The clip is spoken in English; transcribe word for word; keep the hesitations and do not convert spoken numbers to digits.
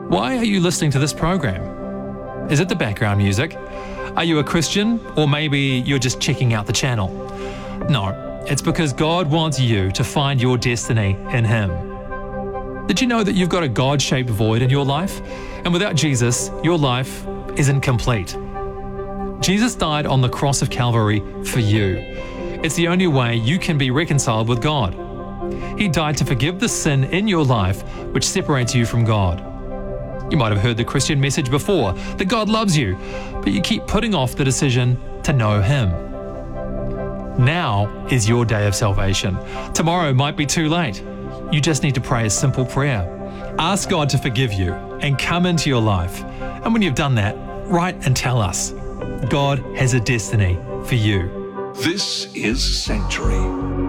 Why are you listening to this program? Is it the background music? Are you a Christian? Or maybe you're just checking out the channel? No, it's because God wants you to find your destiny in Him. Did you know that you've got a God-shaped void in your life? And without Jesus, your life isn't complete. Jesus died on the cross of Calvary for you. It's the only way you can be reconciled with God. He died to forgive the sin in your life which separates you from God. You might have heard the Christian message before, that God loves you, but you keep putting off the decision to know Him. Now is your day of salvation. Tomorrow might be too late. You just need to pray a simple prayer. Ask God to forgive you and come into your life. And when you've done that, write and tell us. God has a destiny for you. This is Sanctuary.